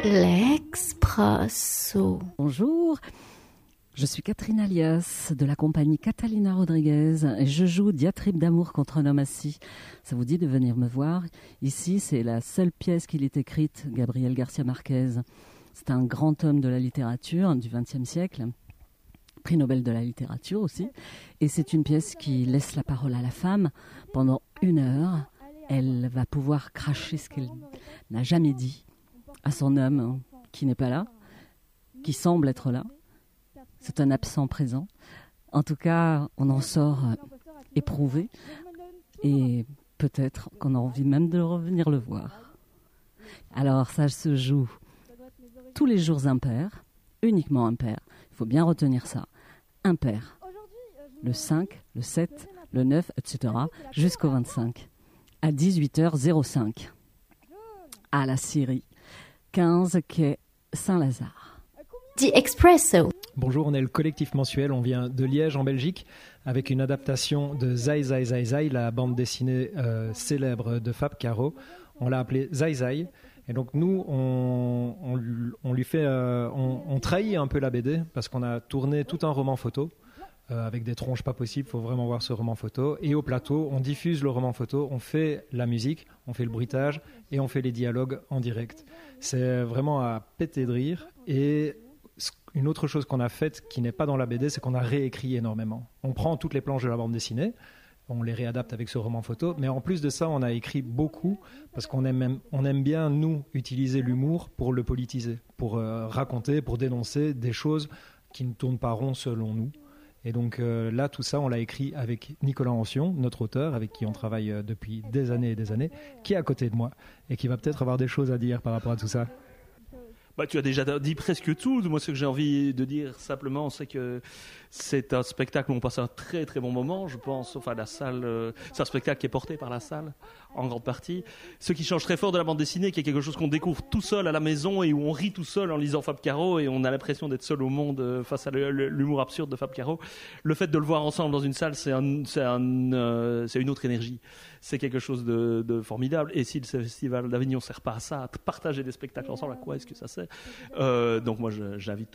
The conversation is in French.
L'Expresso. Bonjour, je suis Catherine Alias de la compagnie Catalina Rodriguez et je joue Diatribe d'amour contre un homme assis. Ça vous dit de venir me voir? Ici, c'est la seule pièce qu'il ait écrite, Gabriel Garcia Marquez. C'est un grand homme de la littérature du XXe siècle, prix Nobel de la littérature aussi. Et c'est une pièce qui laisse la parole à la femme pendant 1 heure. Elle va pouvoir cracher ce qu'elle n'a jamais dit à son homme qui n'est pas là, qui semble être là. C'est un absent présent. En tout cas, on en sort éprouvé et peut-être qu'on a envie même de revenir le voir. Alors ça se joue tous les jours impairs, uniquement impairs. Il faut bien retenir ça. Impair. Le 5, le 7, le 9, etc. jusqu'au 25. À 18h05. À la Syrie. 15 quai Saint-Lazare. The Expresso. Bonjour, on est le collectif mensuel, on vient de Liège en Belgique avec une adaptation de Zai Zai Zai Zai, la bande dessinée célèbre de Fab Caro. On l'a appelée Zai Zai. Et donc nous, on lui fait, on trahit un peu la BD parce qu'on a tourné tout un roman photo avec des tronches pas possibles, il faut vraiment voir ce roman photo. Et au plateau, on diffuse le roman photo, on fait la musique, on fait le bruitage et on fait les dialogues en direct. C'est vraiment à péter de rire. Et une autre chose qu'on a faite qui n'est pas dans la BD, c'est qu'on a réécrit énormément. On prend toutes les planches de la bande dessinée, on les réadapte avec ce roman photo, mais en plus de ça, on a écrit beaucoup parce qu'on aime bien, nous, utiliser l'humour pour le politiser, pour raconter, pour dénoncer des choses qui ne tournent pas rond selon nous. Et donc là, tout ça, on l'a écrit avec Nicolas Ancion, notre auteur, avec qui on travaille depuis des années et des années, qui est à côté de moi et qui va peut-être avoir des choses à dire par rapport à tout ça. Bah, tu as déjà dit presque tout. Moi, ce que j'ai envie de dire simplement, c'est que c'est un spectacle où on passe un très très bon moment, je pense. Enfin, la salle, c'est un spectacle qui est porté par la salle, en grande partie. Ce qui change très fort de la bande dessinée, qui est quelque chose qu'on découvre tout seul à la maison et où on rit tout seul en lisant Fab Caro et on a l'impression d'être seul au monde face à l'humour absurde de Fab Caro. Le fait de le voir ensemble dans une salle, c'est une autre énergie. C'est quelque chose de formidable. Et si le Festival d'Avignon ne sert pas à ça, à partager des spectacles ensemble, à quoi est-ce que ça sert? Donc moi, j'invite